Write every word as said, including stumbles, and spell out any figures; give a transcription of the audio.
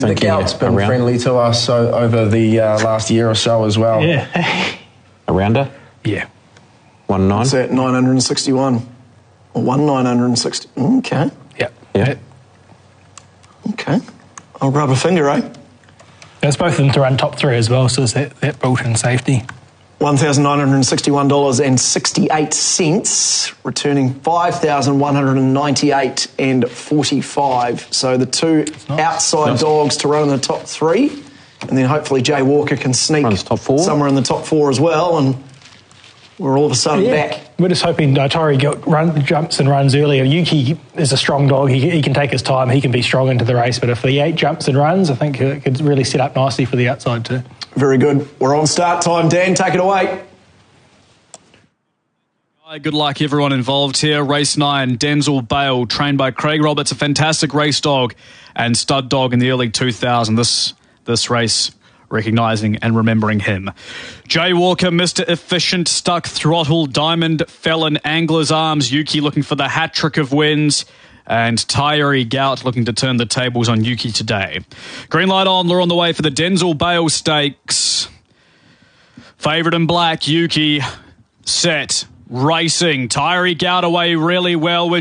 The Gout's been Around. friendly to us so over the uh, last year or so as well. Yeah. A rounder? Yeah. One nine? It's at nine hundred sixty-one. Or one nine hundred sixty. Okay. Yep. Yeah. Okay. I'll rub a finger, eh? There's both of them to run top three as well, so there's that, that built-in safety. one thousand nine hundred sixty-one dollars and sixty-eight cents, returning five thousand one hundred ninety-eight dollars and forty-five cents. So the two nice. outside Nice. dogs to run in the top three, and then hopefully Jay Walker can sneak Runs top four. somewhere in the top four as well, and we're all of a sudden back. We're just hoping uh, Tyree Gilt run, jumps and runs earlier. Yuki is a strong dog. He, he can take his time. He can be strong into the race. But if the eight jumps and runs, I think it could really set up nicely for the outside too. Very good. We're on start time. Dan, take it away. Hi, good luck everyone involved here. Race nine, Denzel Bale, trained by Craig Roberts, a fantastic race dog and stud dog in the early two thousands. This, this race recognising and remembering him. Jay Walker, Mister Efficient, Stuck Throttle, Diamond, Felon, Angler's Arms, Yuki looking for the hat-trick of wins, and Tyree Gout looking to turn the tables on Yuki today. Green light on, lure on the way for the Denzel Bale Stakes. Favourite in black, Yuki, set, racing. Tyree Gout away really well with